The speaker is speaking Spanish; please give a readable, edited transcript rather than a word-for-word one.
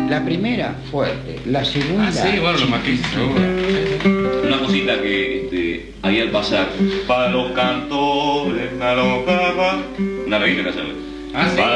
La primera, fuerte. La segunda... Ah, sí, bueno, lo maquista, seguro. Una cosita que ahí al pasar, para los cantores, para los cajas, una belleza que hacerle. Ah, sí.